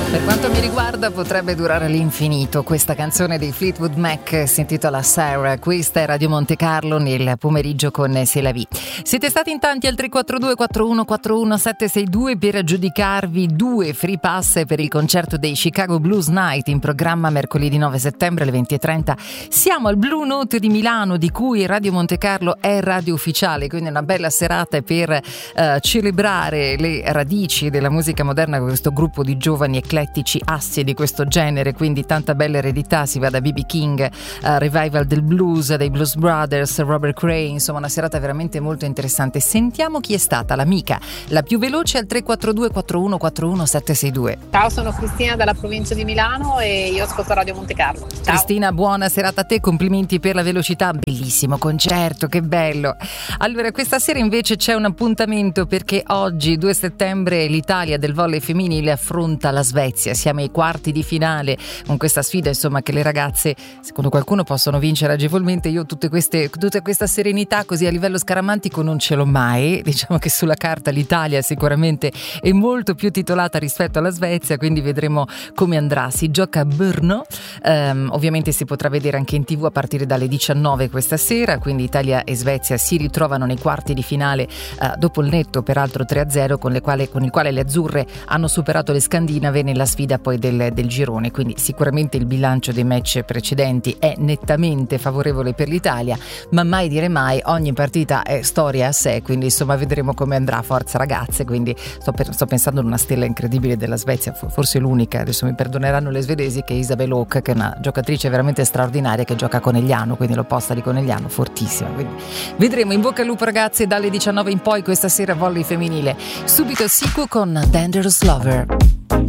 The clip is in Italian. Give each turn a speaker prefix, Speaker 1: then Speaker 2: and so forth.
Speaker 1: Per quanto mi riguarda potrebbe durare all'infinito questa canzone dei Fleetwood Mac, si intitola Sarah. Questa è Radio Monte Carlo nel pomeriggio con C'est la vie. Siete stati in tanti al 342 4141 762 per aggiudicarvi 2 free pass per il concerto dei Chicago Blues Night in programma mercoledì 9 settembre alle 20:30. Siamo al Blue Note di Milano, di cui Radio Monte Carlo è radio ufficiale, quindi una bella serata per celebrare le radici della musica moderna con questo gruppo di giovani eclettici assi di questo genere, quindi tanta bella eredità. Si va da B.B. King, revival del blues dei Blues Brothers, Robert Cray, insomma una serata veramente molto interessante. Sentiamo chi è stata l'amica la più veloce al 342 4141 762.
Speaker 2: Ciao, sono Cristina dalla provincia di Milano e io ascolto Radio Monte Carlo. Ciao.
Speaker 1: Cristina, buona serata a te, complimenti per la velocità, bellissimo concerto, che bello. Allora, questa sera invece c'è un appuntamento, perché oggi 2 settembre l'Italia del volley femminile affronta la Svezia. Siamo ai quarti di finale con questa sfida, insomma, che le ragazze, secondo qualcuno, possono vincere agevolmente. Io tutta questa serenità così a livello scaramantico non ce l'ho mai. Diciamo che sulla carta l'Italia sicuramente è molto più titolata rispetto alla Svezia, quindi vedremo come andrà. Si gioca a Brno, ovviamente si potrà vedere anche in TV a partire dalle 19 questa sera, quindi Italia e Svezia si ritrovano nei quarti di finale dopo il netto peraltro 3-0 con il quale le azzurre hanno superato le scandinave nella sfida poi del girone, quindi sicuramente il bilancio dei match precedenti è nettamente favorevole per l'Italia, ma mai dire mai, ogni partita è storia a sé, quindi insomma vedremo come andrà. Forza ragazze, quindi sto pensando ad una stella incredibile della Svezia, forse l'unica, adesso mi perdoneranno le svedesi, che è Isabel Haak, che è una giocatrice veramente straordinaria, che gioca a Conegliano, quindi l'opposta di Conegliano, fortissima, quindi vedremo. In bocca al lupo ragazze, dalle 19 in poi questa sera volley femminile. Subito Siku con Dangerous Lover.